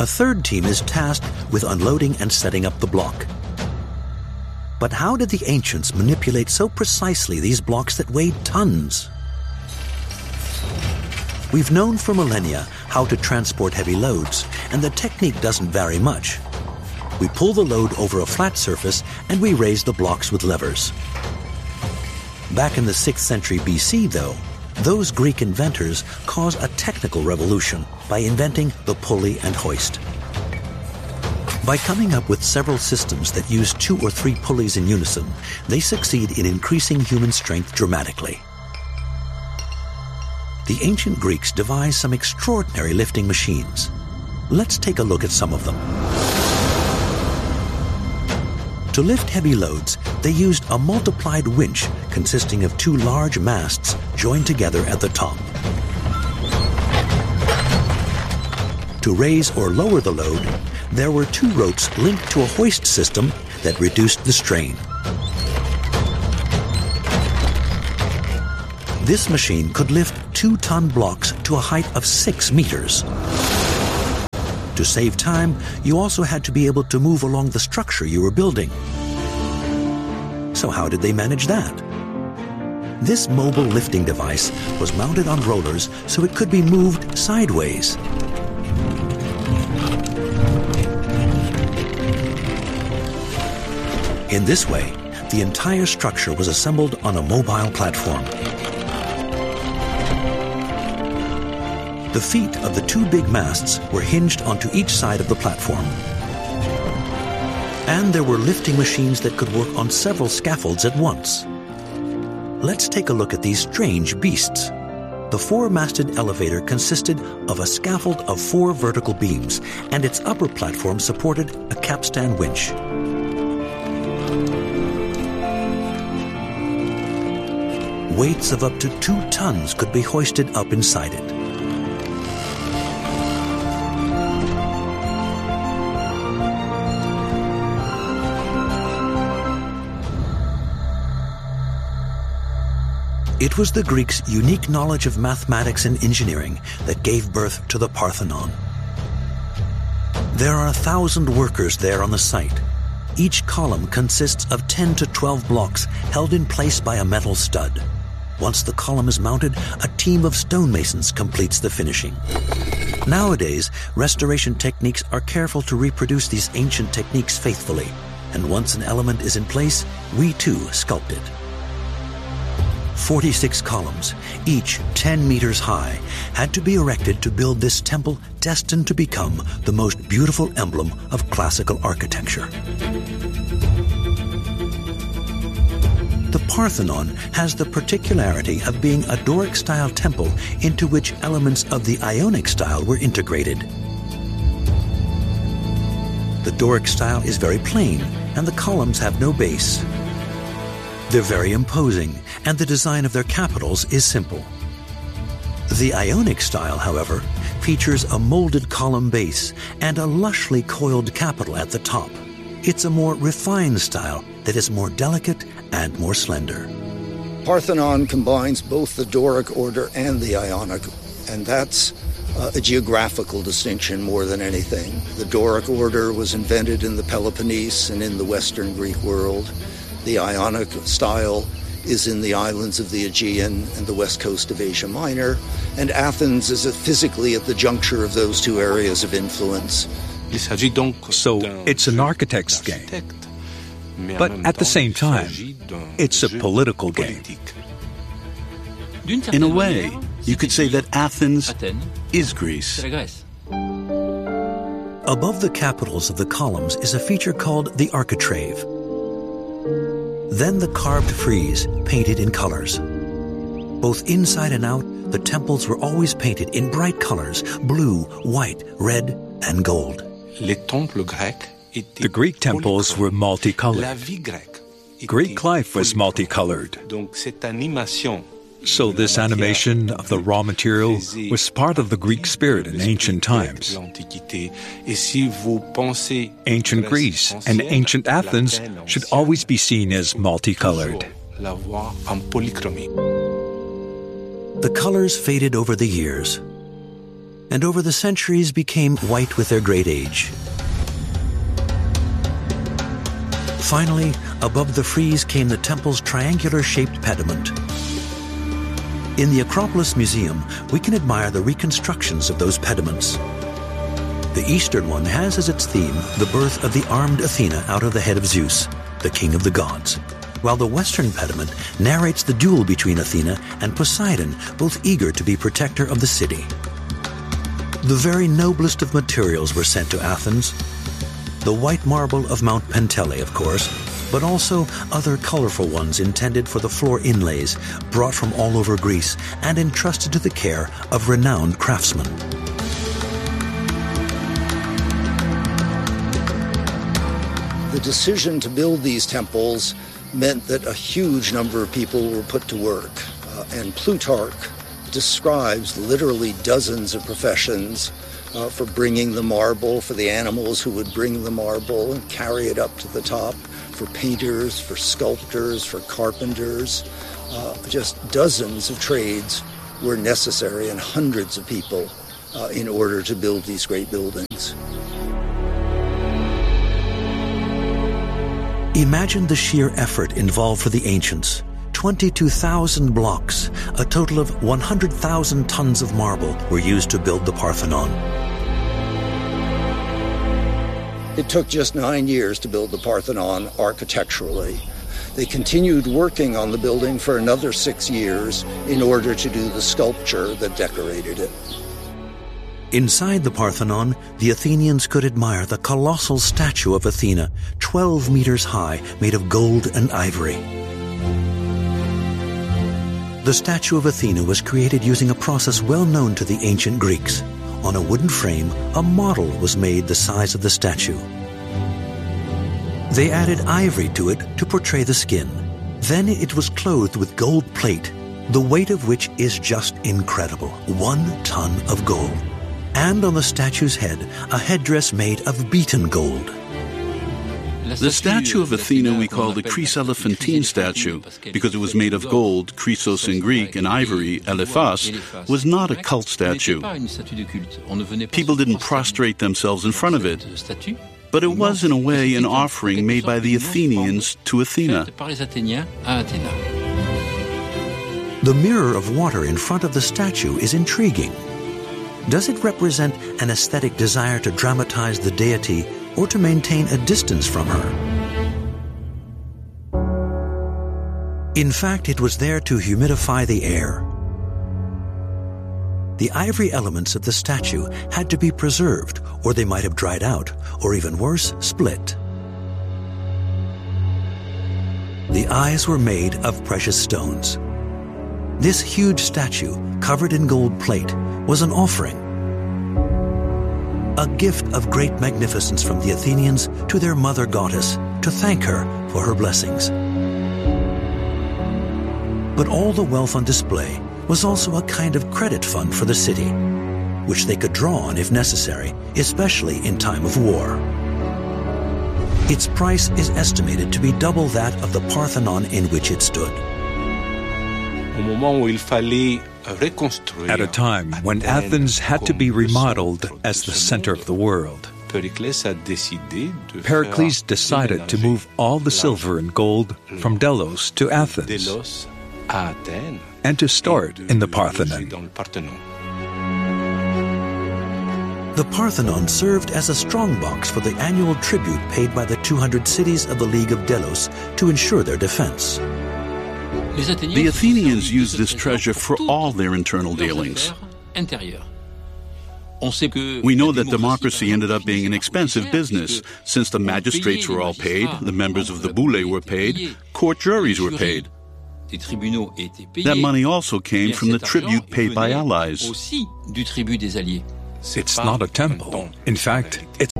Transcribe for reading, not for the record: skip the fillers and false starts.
A third team is tasked with unloading and setting up the block. But how did the ancients manipulate so precisely these blocks that weighed tons? We've known for millennia how to transport heavy loads, and the technique doesn't vary much. We pull the load over a flat surface and we raise the blocks with levers. Back in the 6th century BC, though, those Greek inventors caused a technical revolution by inventing the pulley and hoist. By coming up with several systems that use 2 or 3 pulleys in unison, they succeed in increasing human strength dramatically. The ancient Greeks devised some extraordinary lifting machines. Let's take a look at some of them. To lift heavy loads, they used a multiplied winch consisting of 2 large masts joined together at the top. To raise or lower the load, there were 2 ropes linked to a hoist system that reduced the strain. This machine could lift 2-ton blocks to a height of 6 meters. To save time, you also had to be able to move along the structure you were building. So how did they manage that? This mobile lifting device was mounted on rollers so it could be moved sideways. In this way, the entire structure was assembled on a mobile platform. The feet of the 2 big masts were hinged onto each side of the platform. And there were lifting machines that could work on several scaffolds at once. Let's take a look at these strange beasts. The 4-masted elevator consisted of a scaffold of 4 vertical beams, and its upper platform supported a capstan winch. Weights of up to 2 tons could be hoisted up inside it. It was the Greeks' unique knowledge of mathematics and engineering that gave birth to the Parthenon. There are 1,000 workers there on the site. Each column consists of 10 to 12 blocks held in place by a metal stud. Once the column is mounted, a team of stonemasons completes the finishing. Nowadays, restoration techniques are careful to reproduce these ancient techniques faithfully, and once an element is in place, we too sculpt it. 46 columns, each 10 meters high, had to be erected to build this temple destined to become the most beautiful emblem of classical architecture. The Parthenon has the particularity of being a Doric-style temple into which elements of the Ionic style were integrated. The Doric style is very plain, and the columns have no base. They're very imposing, and the design of their capitals is simple. The Ionic style, however, features a molded column base and a lushly coiled capital at the top. It's a more refined style that is more delicate and more slender. Parthenon combines both the Doric order and the Ionic, and that's a geographical distinction more than anything. The Doric order was invented in the Peloponnese and in the Western Greek world. The Ionic style is in the islands of the Aegean and the west coast of Asia Minor, and Athens is physically at the juncture of those 2 areas of influence. So it's an architect's game. But at the same time, it's a political game. In a way, you could say that Athens is Greece. Above the capitals of the columns is a feature called the architrave. Then the carved frieze, painted in colors. Both inside and out, the temples were always painted in bright colors: blue, white, red, and gold. The Greek temples were multicolored. Greek life was multicolored. So this animation of the raw material was part of the Greek spirit in ancient times. Ancient Greece and ancient Athens should always be seen as multicolored. The colors faded over the years, and over the centuries became white with their great age. Finally, above the frieze came the temple's triangular-shaped pediment. In the Acropolis Museum, we can admire the reconstructions of those pediments. The eastern one has as its theme the birth of the armed Athena out of the head of Zeus, the king of the gods, while the western pediment narrates the duel between Athena and Poseidon, both eager to be protector of the city. The very noblest of materials were sent to Athens. The white marble of Mount Pentele, of course, but also other colorful ones intended for the floor inlays, brought from all over Greece and entrusted to the care of renowned craftsmen. The decision to build these temples meant that a huge number of people were put to work, and Plutarch describes literally dozens of professions for bringing the marble, for the animals who would bring the marble and carry it up to the top, for painters, for sculptors, for carpenters. Just dozens of trades were necessary, and hundreds of people in order to build these great buildings. Imagine the sheer effort involved for the ancients. 22,000 blocks, a total of 100,000 tons of marble were used to build the Parthenon. It took just 9 years to build the Parthenon architecturally. They continued working on the building for another 6 years in order to do the sculpture that decorated it. Inside the Parthenon, the Athenians could admire the colossal statue of Athena, 12 meters high, made of gold and ivory. The statue of Athena was created using a process well known to the ancient Greeks. On a wooden frame, a model was made the size of the statue. They added ivory to it to portray the skin. Then it was clothed with gold plate, the weight of which is just incredible, 1 ton of gold. And on the statue's head, a headdress made of beaten gold. The statue of Athena we call the Chryselephantine statue because it was made of gold, chrysos in Greek, and ivory, elephas, was not a cult statue. People didn't prostrate themselves in front of it, but it was in a way an offering made by the Athenians to Athena. The mirror of water in front of the statue is intriguing. Does it represent an aesthetic desire to dramatize the deity or to maintain a distance from her? In fact, it was there to humidify the air. The ivory elements of the statue had to be preserved, or they might have dried out, or even worse, split. The eyes were made of precious stones. This huge statue, covered in gold plate, was an offering, a gift of great magnificence from the Athenians to their mother goddess to thank her for her blessings. But all the wealth on display was also a kind of credit fund for the city, which they could draw on if necessary, especially in time of war. Its price is estimated to be double that of the Parthenon in which it stood. At a time when Athens had to be remodeled as the center of the world, Pericles decided to move all the silver and gold from Delos to Athens and to store it in the Parthenon. The Parthenon served as a strongbox for the annual tribute paid by the 200 cities of the League of Delos to ensure their defense. The Athenians used this treasure for all their internal dealings. We know that democracy ended up being an expensive business, since the magistrates were all paid, the members of the boule were paid, court juries were paid. That money also came from the tribute paid by allies. It's not a temple. In fact, it's